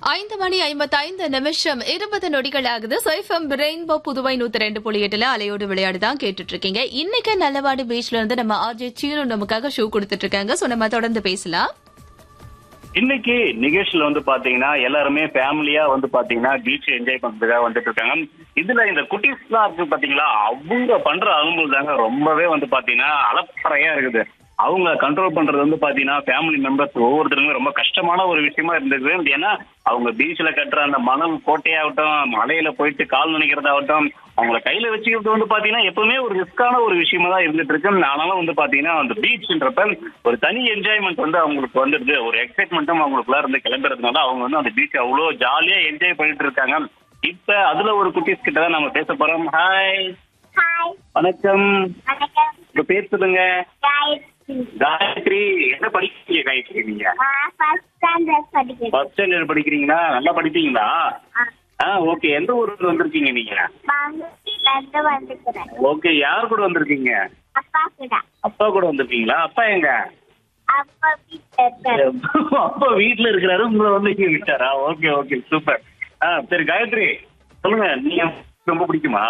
5:55 20 நொடிகள் ஆகுது. சைஃபம் ரெயின்போ புதுவை 102.8 அலையோடு விளையாடு தான் கேட்டுட்டு இருக்கீங்க. இன்னைக்கு நல்லவாடு பீச்ல இருந்து நம்ம ஆர்ஜே சீரு நமக்காக ஷோ கொடுத்துட்டு இருக்காங்க. சோ நம்ம தொடர்ந்து பேசலாம். இன்னைக்கு நிகழ்ச்சியில வந்து பாத்தீங்கன்னா எல்லாருமே ஃபேமிலியா வந்து பாத்தீங்கன்னா பீச் என்ஜாய் பண்றதுக்காக வந்துட்டு இருக்காங்க. இதுல இந்த குட்டீஸ் எல்லாம் இருக்கு பாத்தீங்களா, அவங்க பண்ற அலுவல் தாங்க ரொம்பவே வந்து பாத்தீங்கன்னா அலப்பறையா இருக்குது. அவங்க கண்ட்ரோல் பண்றது வந்து பாத்தீங்கன்னா ஃபேமிலி மெம்பர்ஸ் ஒவ்வொருத்தருமே ரொம்ப கஷ்டமான ஒரு விஷயமா இருந்தது. ஏன்னா அவங்க பீச்ல கட்டுற அந்த மணல் கோட்டையாகட்டும், மலையில போயிட்டு கால் நினைக்கிறதாகட்டும், அவங்கள கையில வச்சுக்கிறது வந்து பாத்தீங்கன்னா எப்பவுமே ஒரு ரிஸ்கான ஒரு விஷயமா தான் இருந்துட்டு இருக்கு. ஆனாலும் வந்து பாத்தீங்கன்னா அந்த பீச்ன்றப்ப ஒரு தனி என்ஜாய்மெண்ட் வந்து அவங்களுக்கு வந்துடுது. ஒரு எக்ஸைட்மெண்ட்டும் அவங்களுக்குள்ள இருந்து கிளம்புறதுனால அவங்க வந்து அந்த பீச் அவ்வளோ ஜாலியா என்ஜாய் பண்ணிட்டு இருக்காங்க. இப்ப அதுல ஒரு குட்டீஸ் கிட்ட தான் நம்ம பேச போறோம். ஹாய். ஹாய். வணக்கம். வணக்கம். உங்க பேர் சொல்லுங்க. காயத்ரி. காயத்ரி, என்ன படிக்கிறீங்க காயத்ரி? நீங்க ஃபர்ஸ்ட் ஸ்டாண்டர்ட் படிக்கிறேன். ஃபர்ஸ்ட் ஸ்டாண்டர்ட் படிக்கிறீங்களா? நல்லா படிப்பீங்களா? ஓகே. எந்த ஊருக்கு வந்திருக்கீங்க நீங்க? பாம்பேல இருந்து வந்துக்கிறேன். ஓகே. யார் கூட வந்திருக்கீங்க? அப்பா கூட. அப்பா கூட வந்திருக்கீங்களா? அப்பா எங்க? அப்பா வீட்டுல இருக்காரு. அப்பா வீட்டுல இருக்கிறாரு, உங்களை வந்து இங்க விட்டாரா? Okay okay, super. சரி காயத்ரி, சொல்லுங்க, நீங்க ரொம்ப பிடிக்குமா?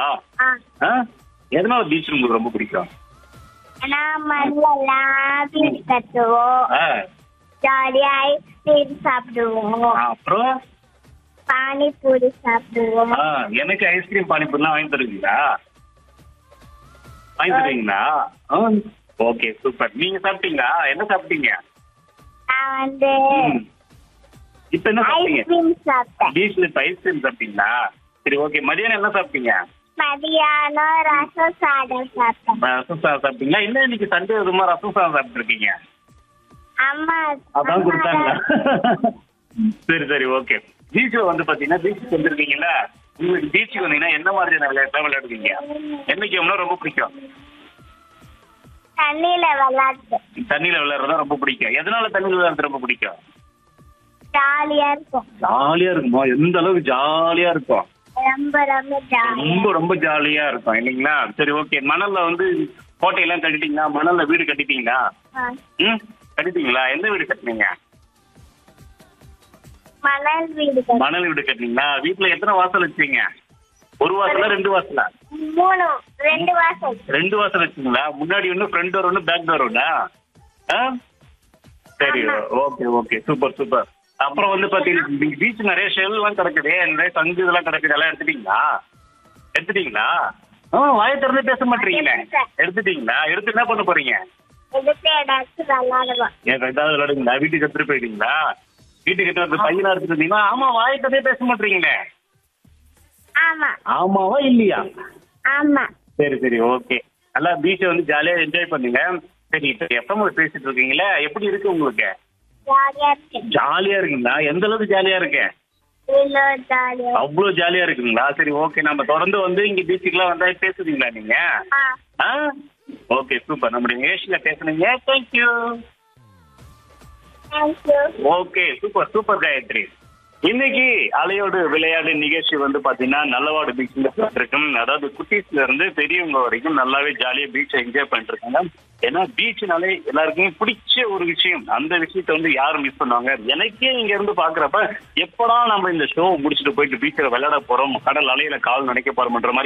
எதனால பீச் உங்களுக்கு ரொம்ப பிடிக்கும்? நான் மண்ணெல்லாம் பீச் கட்டுவோம், ஜாலியா ஐஸ்கிரீம் சாப்பிடுவோம், அப்புறம் பானிபூரி சாப்பிடுவோம். எனக்கு ஐஸ்கிரீம் பானிபூரிலாம் வாங்கி தருவீங்களா? வாங்கி தருவீங்களா? Okay super. நீங்க சாப்பிட்டீங்களா? என்ன சாப்பிட்டீங்க? நான் வந்து இப்ப என்ன சாப்பிட்டீங்க? ஐஸ்கிரீம் சாப்பிட்டேன். பீச்ல இப்ப ஐஸ்கிரீம் சாப்பிட்டீங்களா? சரி ஓகே. மதியானம் என்ன சாப்பிட்டீங்க? மதியானம் ரசம் சாதம் சாப்பிட்டேன். ரசம் சாதம் சாப்பிட்டீங்களா? என்ன இன்னைக்கு சண்டே எதுமா ரசம் சாதம் சாப்பிட்டு இருக்கீங்க? அம்மா அதான் கொடுத்தாங்களா? சரி சரி ஓகே. பீச்ல வந்து பாத்தீங்கன்னா பீச்சுக்கு வந்துருக்கீங்கல்ல, உங்களுக்கு பீச்சுக்கு வந்தீங்கன்னா என்ன மாதிரியான விளையாட்டு விளையாடுவீங்க? என்ன கேம்னா ரொம்ப பிடிக்கும்? தண்ணியில விளையாட்டு. தண்ணியில விளையாடுறதா ரொம்ப பிடிக்கும். எதனால தண்ணியில விளையாடுறது ரொம்ப பிடிக்கும்? ஜாலியா இருக்கும். ஜாலியா இருக்குமா? எந்த அளவுக்கு ஜாலியா இருக்கும்? ரொம்ப ரொம்ப ஜாலியா. ரொம்ப ரொம்ப ஜாலியா இருக்கும் இல்லைங்களா? சரி ஓகே. மணல்ல வந்து கோட்டையெல்லாம் கட்டிட்டீங்களா? மணல்ல வீடு கட்டிட்டீங்களா? கட்டிட்டீங்களா? எந்த வீடு கட்டினீங்க? மணல் வீடு. மணல் வீடு கட்டினீங்களா? வீட்டுல எத்தனை வாசல் வச்சீங்க? ஒரு வாசலா ரெண்டு வாசலா? 2 வாசல். 2 வாசல் வச்சீங்களா? முன்னாடி ஒண்ணு, ஃப்ரண்ட் டோர் ஒண்ணு, பேக் டோர் ஒண்ணா? சரி ஓகே ஓகே, சூப்பர் சூப்பர். அப்புறம் வந்து பாத்தீங்கன்னா பீச் நிறைய ஷெல் எல்லாம் கிடக்குது, நிறைய சங்கு இதெல்லாம் கிடக்குது, எல்லாம் எடுத்துட்டீங்களா? எடுத்துட்டீங்களா? வாயை திறந்து பேச மாட்டீங்களே. எடுத்துட்டீங்களா? எடுத்து என்ன பண்ண போறீங்க? ஏதாவது விளையாடுங்களா? வீட்டுக்கு எடுத்துட்டு போயிட்டீங்களா? வீட்டுக்கு எடுத்து வந்து பையனா எடுத்துட்டு இருந்தீங்களா? ஆமா, வாயை திறந்தே பேச மாட்டீங்களே. ஆமா. ஆமாவா இல்லையா? ஆமா. சரி சரி ஓகே. நல்லா பீச்சை வந்து ஜாலியா என்ஜாய் பண்ணுங்க. சரி, இப்ப எப்ப பேசிட்டு இருக்கீங்களா, எப்படி இருக்கு உங்களுக்கு? ஜாலியா இருக்கு. ஜாலியா இருக்குங்களா? எந்த அளவுக்கு ஜாலியா இருக்கு? அவ்வளவு ஜாலியா இருக்குங்களா? சரி ஓகே. நம்ம தொடர்ந்து வந்து இங்க பீச்சுக்குலாம் வந்தா பேசுறீங்களா நீங்க? Okay super. நம்முடைய நிகழ்ச்சியில பேசுனீங்க. Thank you. Okay super super Gayatri. இன்னைக்கு அலையோடு விளையாடு நிகழ்ச்சி வந்து பாத்தீங்கன்னா நல்லவாடு பீச்ல இருக்கும். அதாவது குட்டீஸ்ல இருந்து பெரியவங்க வரைக்கும் நல்லாவே ஜாலியா பீச்சை என்ஜாய் பண்ணிட்டு இருக்காங்க. ஏன்னா பீச்னாலே எல்லாருக்குமே பிடிச்ச ஒரு விஷயம். அந்த விஷயத்த வந்து யாரும் மிஸ் பண்ணுவாங்க? எனக்கே இங்க இருந்து பாக்குறப்ப எப்படா நம்ம இந்த ஷோ முடிச்சுட்டு போயிட்டு பீச்சில் விளையாட போறோம், கடல் அலையில கால் நினைக்க போறோம்ன்ற மாதிரி